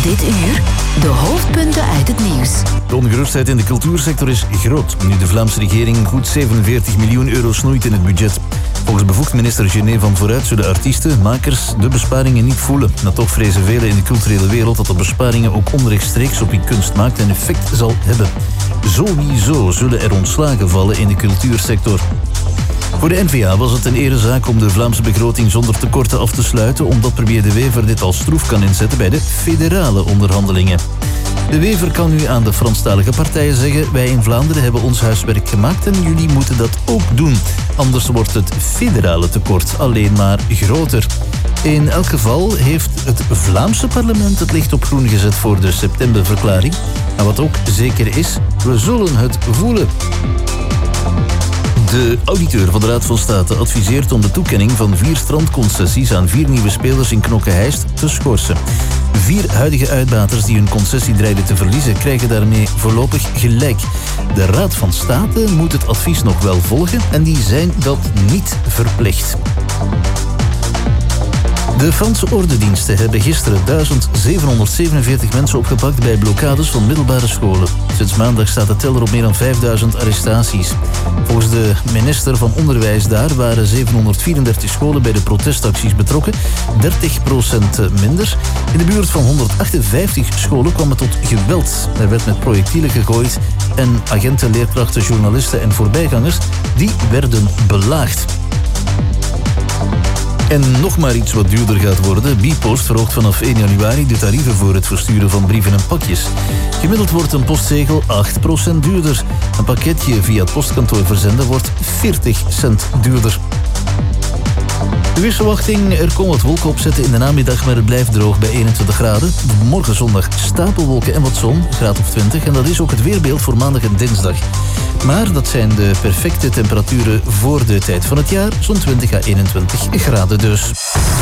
Dit uur de hoofdpunten uit het nieuws. De ongerustheid in de cultuursector is groot, nu de Vlaamse regering goed 47 miljoen euro snoeit in het budget. Volgens bevoegd minister Gené van Vooruit zullen artiesten, makers de besparingen niet voelen. Maar toch vrezen velen in de culturele wereld dat de besparingen ook onrechtstreeks op wie kunst maakt een effect zal hebben. Sowieso zullen er ontslagen vallen in de cultuursector. Voor de N-VA was het een erezaak om de Vlaamse begroting zonder tekorten af te sluiten, omdat premier De Wever dit als troef kan inzetten bij de federale onderhandelingen. De Wever kan nu aan de Franstalige partijen zeggen: wij in Vlaanderen hebben ons huiswerk gemaakt en jullie moeten dat ook doen. Anders wordt het federale tekort alleen maar groter. In elk geval heeft het Vlaamse parlement het licht op groen gezet voor de septemberverklaring. En wat ook zeker is, we zullen het voelen. De auditeur van de Raad van State adviseert om de toekenning van 4 strandconcessies aan 4 nieuwe spelers in Knokke-Heist te schorsen. 4 huidige uitbaters die hun concessie dreigden te verliezen, krijgen daarmee voorlopig gelijk. De Raad van State moet het advies nog wel volgen en die zijn dat niet verplicht. De Franse ordendiensten hebben gisteren 1747 mensen opgepakt bij blokkades van middelbare scholen. Sinds maandag staat de teller op meer dan 5000 arrestaties. Volgens de minister van Onderwijs daar waren 734 scholen bij de protestacties betrokken, 30% minder. In de buurt van 158 scholen kwam het tot geweld. Er werd met projectielen gegooid en agenten, leerkrachten, journalisten en voorbijgangers die werden belaagd. En nog maar iets wat duurder gaat worden. Bpost verhoogt vanaf 1 januari de tarieven voor het versturen van brieven en pakjes. Gemiddeld wordt een postzegel 8% duurder. Een pakketje via het postkantoor verzenden wordt 40 cent duurder. De weersverwachting: er komen wat wolken opzetten in de namiddag, maar het blijft droog bij 21 graden. Morgen zondag stapelwolken en wat zon, graad of 20. En dat is ook het weerbeeld voor maandag en dinsdag. Maar dat zijn de perfecte temperaturen voor de tijd van het jaar, zo'n 20 à 21 graden dus.